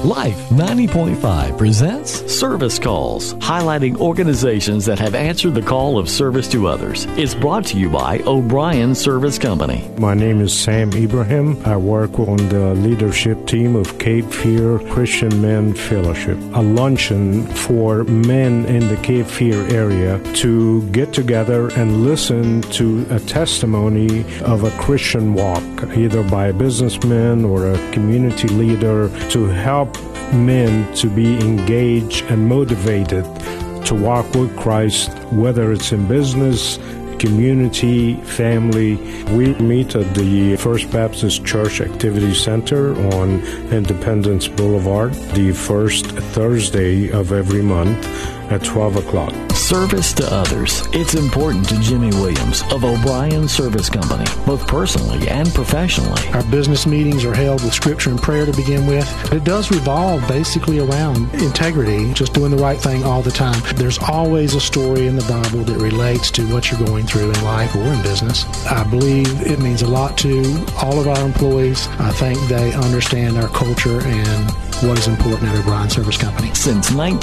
Life 90.5 presents Service Calls, highlighting organizations that have answered the call of service to others. It's brought to you by O'Brien Service Company. My name is Sam Ibrahim. I work on the leadership team of Cape Fear Christian Men Fellowship, a luncheon for men in the Cape Fear area to get together and listen to a testimony of a Christian walk, either by a businessman or a community leader, to help men to be engaged and motivated to walk with Christ, whether it's in business, community, family. We meet at the First Baptist Church Activity Center on Independence Boulevard the first Thursday of every month at 12 o'clock. Service to others. It's important to Jimmy Williams of O'Brien Service Company, both personally and professionally. Our business meetings are held with scripture and prayer to begin with. It does revolve basically around integrity, just doing the right thing all the time. There's always a story in the Bible that relates to what you're going through in life or in business. I believe it means a lot to all of our employees. I think they understand our culture and what is important at O'Brien Service Company. Since